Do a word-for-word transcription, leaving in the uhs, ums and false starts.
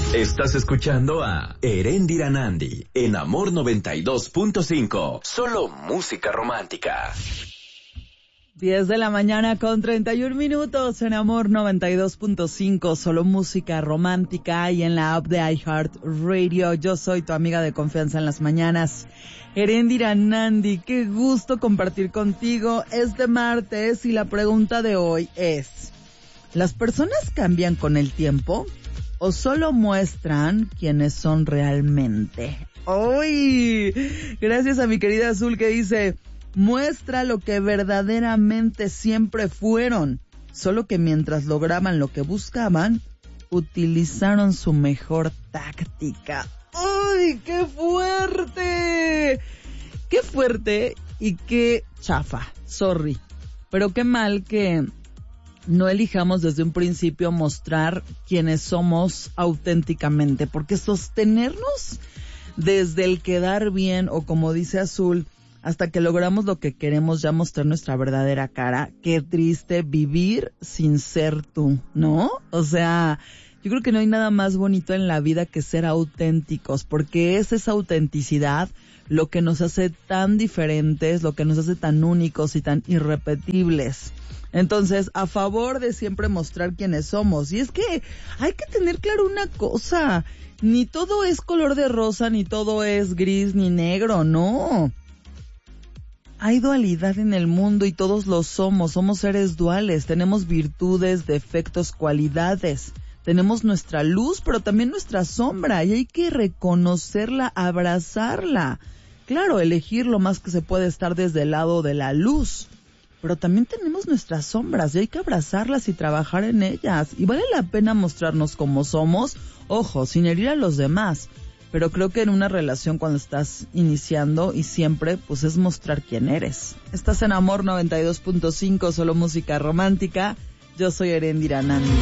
Estás escuchando a Erendira Nandi en Amor noventa y dos punto cinco. Solo música romántica. diez de la mañana con treinta y un minutos en Amor noventa y dos punto cinco, solo música romántica, y en la app de iHeartRadio. Yo soy tu amiga de confianza en las mañanas, Erendira Nandi. Qué gusto compartir contigo este martes, y la pregunta de hoy es: ¿las personas cambian con el tiempo o solo muestran quiénes son realmente? ¡Uy! Gracias a mi querida Azul, que dice: muestra lo que verdaderamente siempre fueron, solo que mientras lograban lo que buscaban, utilizaron su mejor táctica. ¡Uy, qué fuerte! ¡Qué fuerte y qué chafa! Sorry, pero qué mal que no elijamos desde un principio mostrar quiénes somos auténticamente, porque sostenernos desde el quedar bien, o como dice Azul, hasta que logramos lo que queremos, ya mostrar nuestra verdadera cara. Qué triste vivir sin ser tú, ¿no? O sea, yo creo que no hay nada más bonito en la vida que ser auténticos, porque es esa autenticidad lo que nos hace tan diferentes, lo que nos hace tan únicos y tan irrepetibles. Entonces, a favor de siempre mostrar quiénes somos. Y es que hay que tener claro una cosa: ni todo es color de rosa, ni todo es gris ni negro, no. Hay dualidad en el mundo y todos lo somos, somos seres duales, tenemos virtudes, defectos, cualidades, tenemos nuestra luz, pero también nuestra sombra, y hay que reconocerla, abrazarla. Claro, elegir lo más que se puede estar desde el lado de la luz, pero también tenemos nuestras sombras y hay que abrazarlas y trabajar en ellas. Y vale la pena mostrarnos como somos, ojo, sin herir a los demás. Pero creo que en una relación, cuando estás iniciando y siempre, pues es mostrar quién eres. Estás en Amor noventa y dos punto cinco, solo música romántica. Yo soy Erendira Nandi.